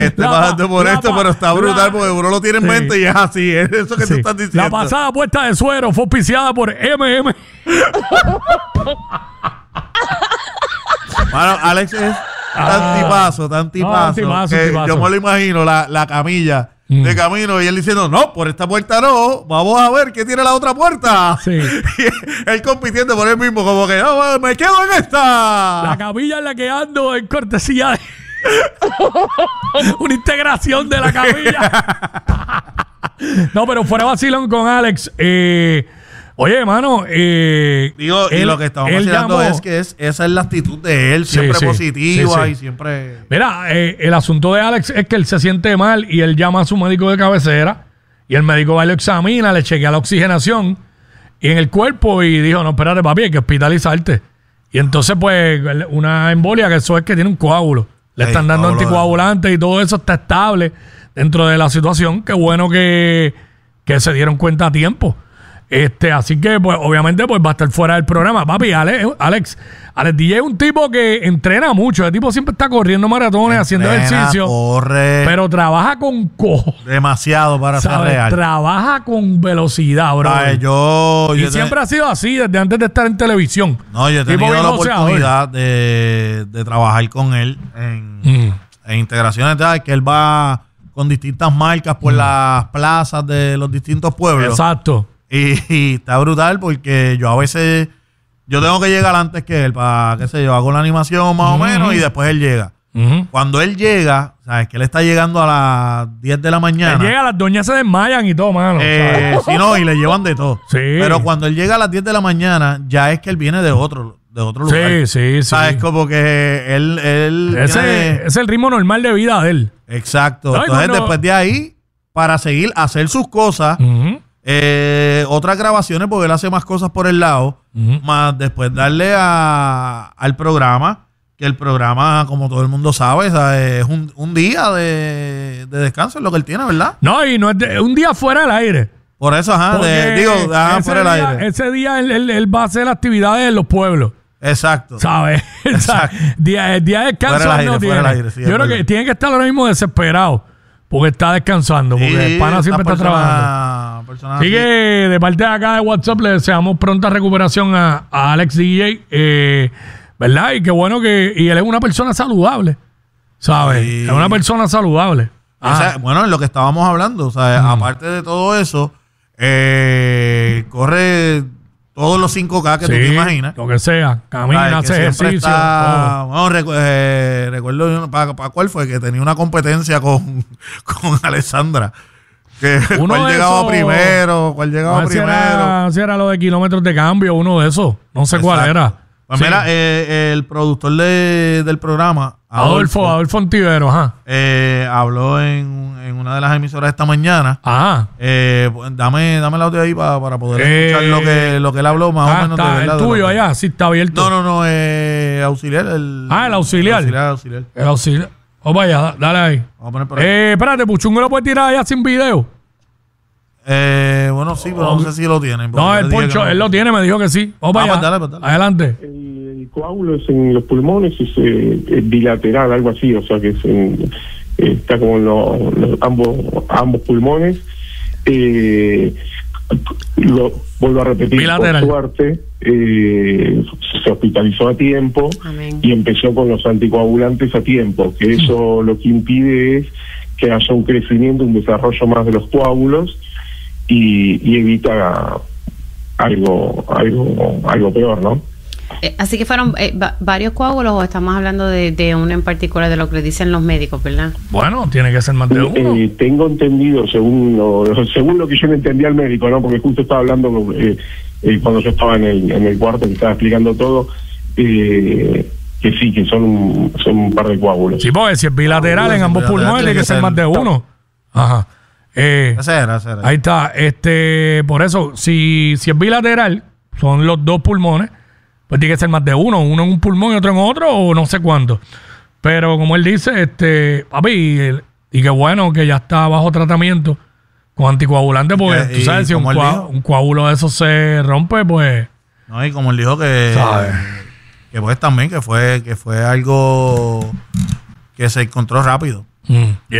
pasando por esto, pero está brutal porque uno lo tiene en mente y es así. Es eso que tú estás diciendo. La pasada apuesta de suero fue auspiciada por MM. Bueno, Alex es tan tipazo, que yo me lo imagino, la camilla de camino y él diciendo, no, por esta puerta no, vamos a ver qué tiene la otra puerta. Sí. Y él compitiendo por él mismo, como que, no, me quedo en esta. La camilla en la que ando en cortesía de una integración de la camilla. No, pero fuera vacilón con Alex. Oye, hermano, digo, y lo que estamos mencionando es que esa es la actitud de él, siempre positiva y siempre... Mira, el asunto de Alex es que él se siente mal y él llama a su médico de cabecera y el médico va y lo examina, le chequea la oxigenación y en el cuerpo y dijo, no, espérate, papi, hay que hospitalizarte. Y entonces, pues, una embolia, que eso es que tiene un coágulo. Le están dando anticoagulantes y todo eso está estable dentro de la situación. Qué bueno que se dieron cuenta a tiempo. Así que, pues, obviamente, pues va a estar fuera del programa. Papi, Alex DJ es un tipo que entrena mucho. El tipo siempre está corriendo maratones, haciendo ejercicio. Corre. Pero trabaja con demasiado para ser real. Trabaja con velocidad, bro. Y siempre ha sido así, desde antes de estar en televisión. No, yo he tenido la oportunidad de trabajar con él en integraciones, que él va con distintas marcas por las plazas de los distintos pueblos. Exacto. Y está brutal porque yo a veces tengo que llegar antes que él para, qué sé yo, hago la animación más o menos y después él llega. Cuando él llega, sabes que él está llegando a las 10 de la mañana. Él llega, las doñas se desmayan y todo, mano. Sí, no, y le llevan de todo. Sí. Pero cuando él llega a las 10 de la mañana, ya es que él viene de otro lugar. Sí. ¿Sabes? Como que él ese es el ritmo normal de vida de él. Exacto. No, entonces, después de ahí, para seguir a hacer sus cosas, otras grabaciones, porque él hace más cosas por el lado, más después darle al programa, que el programa, como todo el mundo sabe, es un día de descanso, es lo que él tiene, ¿verdad? No, y no es un día fuera del aire. Por eso, fuera del aire. Ese día él va a hacer actividades en los pueblos. Exacto. ¿Sabes? Exacto. Día de descanso no tiene. Yo creo que tiene que estar ahora mismo desesperado porque está descansando, porque el pana siempre está trabajando. Así que de parte de acá de WhatsApp le deseamos pronta recuperación a Alex DJ, ¿verdad? Y qué bueno y él es una persona saludable, ¿sabes? Sí. Es una persona saludable. Bueno, en lo que estábamos hablando, o sea, aparte de todo eso, corre todos los 5K que tú te imaginas. Lo que sea, camina, hace ejercicio. Recuerdo para cuál fue, que tenía una competencia con Alessandra. ¿Cuál llegaba primero? Si era lo de kilómetros de cambio, uno de esos. No sé cuál era. Pues mira, el productor del programa, Adolfo Ontivero, habló en una de las emisoras esta mañana. Dame el audio ahí para poder escuchar lo que él habló más o menos. Está, de verdad, el tuyo allá, sí está abierto. No, auxiliar. El auxiliar. El auxiliar. Vaya, dale ahí. Vamos a poner por ahí. Espérate, Puchungo lo puede tirar allá sin video. Bueno, sí, pero no sé si lo tienen. No, el Poncho, él lo tiene, me dijo que sí. Vamos allá. Dale. Adelante. El coágulo es en los pulmones, es bilateral, algo así, o sea que está como en ambos pulmones. Vuelvo a repetir, bilateral. Por suerte, se hospitalizó a tiempo. Amén. Y empezó con los anticoagulantes a tiempo, que eso lo que impide es que haya un crecimiento, un desarrollo más de los coágulos y evita algo peor, ¿no? Así que fueron varios coágulos, o estamos hablando de uno en particular, de lo que le dicen los médicos, ¿verdad? Bueno, tiene que ser más de uno. Tengo entendido, según lo que yo le entendí al médico, ¿no? Porque justo estaba hablando cuando yo estaba en el cuarto, que estaba explicando todo, que sí, que son un par de coágulos. Sí, porque si es bilateral en ambos pulmones, tiene que ser más de uno. Ajá. Ahí está. Por eso, si es bilateral, son los dos pulmones, pues tiene que ser más de uno en un pulmón y otro en otro, o no sé cuánto. Pero como él dice, papi, y qué bueno que ya está bajo tratamiento con anticoagulantes, porque tú sabes, si un coágulo de esos se rompe, pues... No, y como él dijo que pues también que fue algo que se encontró rápido. Mm.